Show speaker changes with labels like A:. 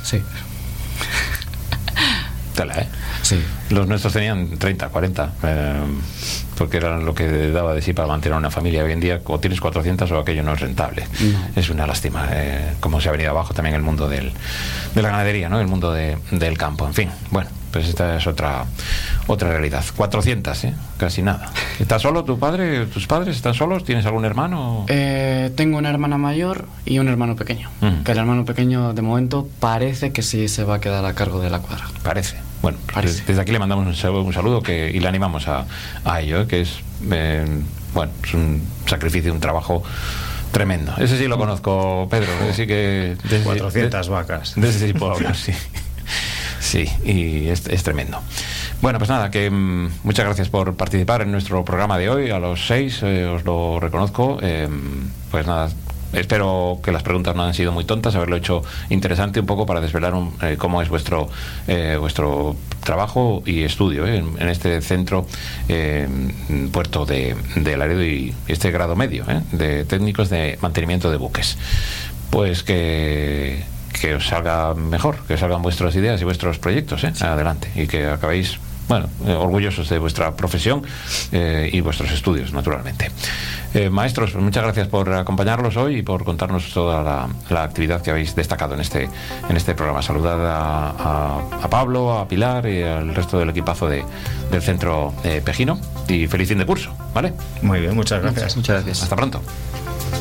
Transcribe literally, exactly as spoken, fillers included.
A: Sí.
B: Tela, ¿eh?
A: Sí.
B: Los nuestros tenían treinta, cuarenta, eh, porque era lo que daba de sí para mantener una familia. Hoy en día, o tienes cuatrocientos o aquello no es rentable. No. Es una lástima, eh, cómo se ha venido abajo también el mundo del, de la ganadería, ¿no? El mundo de, del campo. En fin, bueno, pues esta es otra otra realidad. cuatrocientos, ¿eh? Casi nada. ¿Estás solo tu padre? ¿Tus padres están solos? ¿Tienes algún hermano?
A: Eh, tengo una hermana mayor y un hermano pequeño. Mm. Que el hermano pequeño, de momento, parece que sí se va a quedar a cargo de la cuadra.
B: Parece. Bueno, Parece. desde aquí le mandamos un saludo, un saludo que, y le animamos a, a ello, ¿eh? Que es, eh, bueno, es un sacrificio, un trabajo tremendo. Ese sí lo conozco, Pedro. Ese sí que
C: desde, cuatrocientas de, vacas.
B: De ese sí puedo hablar, sí. Sí, y es, es tremendo. Bueno, pues nada, que um, muchas gracias por participar en nuestro programa de hoy. A los seis, eh, os lo reconozco. Eh, pues nada, espero que las preguntas no han sido muy tontas, haberlo hecho interesante un poco para desvelar un, eh, cómo es vuestro eh, vuestro trabajo y estudio eh, en, en este centro eh, puerto de, de Laredo y este grado medio eh, de técnicos de mantenimiento de buques. Pues que que os salga mejor, que os salgan vuestras ideas y vuestros proyectos eh, adelante, y que acabéis, bueno, eh, orgullosos de vuestra profesión eh, y vuestros estudios, naturalmente. Eh, maestros, pues muchas gracias por acompañarlos hoy y por contarnos toda la, la actividad que habéis destacado en este en este programa. Saludad a, a, a Pablo, a Pilar y al resto del equipazo de, del Centro eh, Pejino, y feliz fin de curso, ¿vale?
C: Muy bien, muchas gracias.
A: Muchas gracias.
B: Hasta pronto.